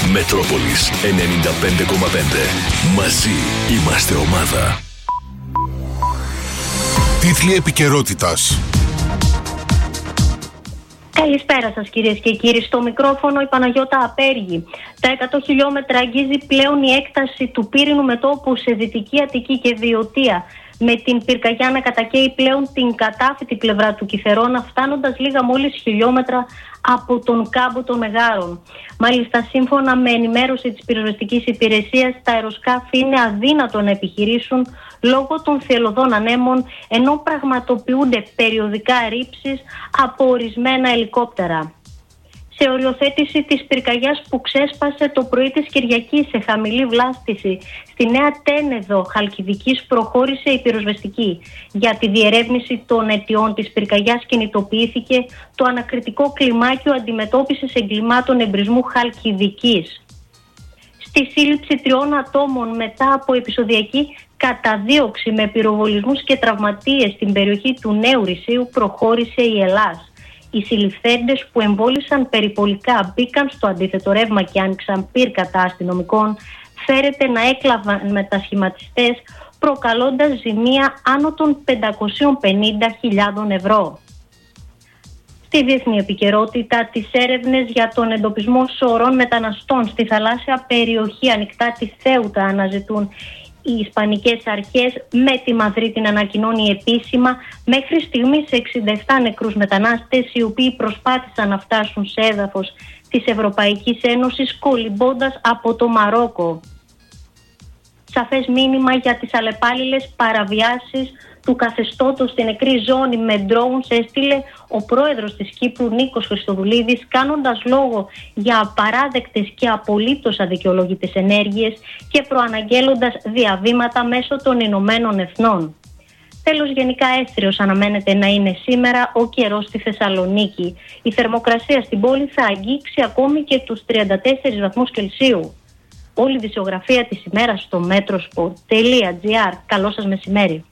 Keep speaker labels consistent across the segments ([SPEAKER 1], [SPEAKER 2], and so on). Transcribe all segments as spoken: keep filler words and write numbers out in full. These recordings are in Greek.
[SPEAKER 1] Μετρόπολης ενενήντα πέντε κόμμα πέντε. Μαζί είμαστε ομάδα.
[SPEAKER 2] Τίτλοι επικαιρότητας.
[SPEAKER 3] Καλησπέρα σας κυρίες και κύριοι. Στο μικρόφωνο η Παναγιώτα Απέργη. Τα εκατό χιλιόμετρα αγγίζει πλέον η έκταση του πύρινου μετώπου σε Δυτική Αττική και Βιωτία, με την πυρκαγιά να κατακαίει πλέον την κατάφυτη πλευρά του Κιθερώνα, φτάνοντας λίγα μόλις χιλιόμετρα από τον κάμπο των Μεγάρων. Μάλιστα, σύμφωνα με ενημέρωση της πυροσβεστικής υπηρεσίας, τα αεροσκάφη είναι αδύνατο να επιχειρήσουν λόγω των θελωδών ανέμων, ενώ πραγματοποιούνται περιοδικά ρήψεις από ορισμένα ελικόπτερα. Σε οριοθέτηση της πυρκαγιάς που ξέσπασε το πρωί της Κυριακής σε χαμηλή βλάστηση στη Νέα Τένεδο Χαλκιδικής, προχώρησε η πυροσβεστική. Για τη διερεύνηση των αιτιών της πυρκαγιάς κινητοποιήθηκε το ανακριτικό κλιμάκιο αντιμετώπισης εγκλημάτων εμπρισμού Χαλκιδικής. Στη σύλληψη τριών ατόμων μετά από επεισοδιακή καταδίωξη με πυροβολισμούς και τραυματίες στην περιοχή του Νέου Ρησίου προχώρησε η Ελλάς. Οι συλληφθέντες που εμβόλησαν περιπολικά μπήκαν στο αντίθετο ρεύμα και άνοιξαν πύρκατα αστυνομικών, φέρεται να έκλαβαν μετασχηματιστές, προκαλώντας ζημία άνω των πεντακόσιες πενήντα χιλιάδες ευρώ. Στη διεθνή επικαιρότητα, τις έρευνες για τον εντοπισμό σωρών μεταναστών στη θαλάσσια περιοχή ανοιχτά τη Θέουτα αναζητούν οι Ισπανικές αρχές, με τη Μαδρίτη να ανακοινώνει επίσημα μέχρι στιγμής εξήντα επτά νεκρούς μετανάστες, οι οποίοι προσπάθησαν να φτάσουν σε έδαφος της Ευρωπαϊκής Ένωσης κολυμπώντας από το Μαρόκο. Σαφές μήνυμα για τις αλλεπάλληλες παραβιάσεις του καθεστώτος στην νεκρή ζώνη με drones έστειλε ο πρόεδρος της Κύπρου Νίκος Χριστοδουλίδης, κάνοντας λόγο για απαράδεκτες και απολύτως αδικαιολόγητες ενέργειες και προαναγγέλλοντας διαβήματα μέσω των Ηνωμένων Εθνών. Τέλος, γενικά αίσθριος αναμένεται να είναι σήμερα ο καιρός στη Θεσσαλονίκη. Η θερμοκρασία στην πόλη θα αγγίξει ακόμη και τους τριάντα τέσσερις βαθμούς Κελσίου. Όλη η δισογραφία της ημέρας στο μέτροσπορτ τελεία τζι άρ. Καλό σας μεσημέρι.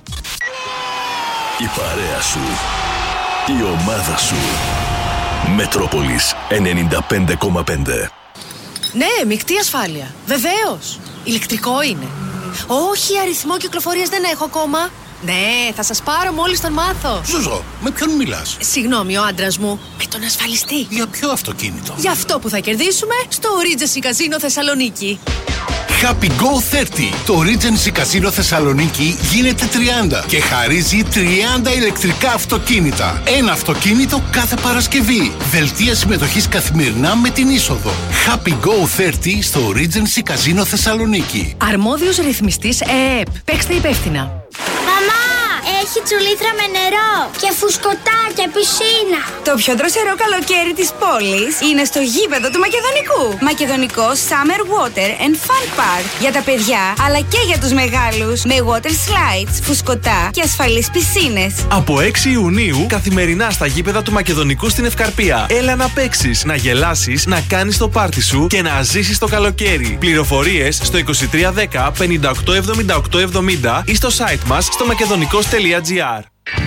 [SPEAKER 1] Η παρέα σου, η ομάδα σου. Μετρόπολης ενενήντα πέντε κόμμα πέντε.
[SPEAKER 4] Ναι, μεικτή ασφάλεια. Βεβαίως. Ηλεκτρικό είναι. Όχι, αριθμό κυκλοφορίας δεν έχω ακόμα. Ναι, θα σας πάρω μόλις τον μάθω.
[SPEAKER 2] Ζουζό, με ποιον μιλάς?
[SPEAKER 4] Συγγνώμη, ο άντρας μου. Με τον ασφαλιστή.
[SPEAKER 2] Για ποιο αυτοκίνητο?
[SPEAKER 4] Για αυτό που θα κερδίσουμε στο Regency Casino Θεσσαλονίκη.
[SPEAKER 2] Happy Go τριάντα. Το Regency Casino Θεσσαλονίκη γίνεται τριάντα και χαρίζει τριάντα ηλεκτρικά αυτοκίνητα. Ένα αυτοκίνητο κάθε Παρασκευή. Δελτία συμμετοχής καθημερινά με την είσοδο. Happy Go τριάντα στο Regency Casino Θεσσαλονίκη.
[SPEAKER 4] Αρμόδιος ρυθμιστής ΕΕΠ. Παίξτε υπεύθυνα.
[SPEAKER 5] Μαμά, έχει τσουλήθρα με νερό και φουσκωτά και πισίνα.
[SPEAKER 6] Το πιο δροσερό καλοκαίρι της πόλης είναι στο γήπεδο του Μακεδονικού. Μακεδονικό Summer Water and Fun Park. Για τα παιδιά, αλλά και για τους μεγάλους. Με water slides, φουσκωτά και ασφαλείς πισίνες.
[SPEAKER 7] Από έξι Ιουνίου, καθημερινά στα γήπεδα του Μακεδονικού στην Ευκαρπία. Έλα να παίξεις, να γελάσεις, να κάνεις το πάρτι σου και να ζήσεις το καλοκαίρι. Πληροφορίες στο είκοσι τρία δέκα πενήντα οκτώ εβδομήντα οκτώ εβδομήντα ή στο site μας στο μακεδονικός τελεία τζι άρ.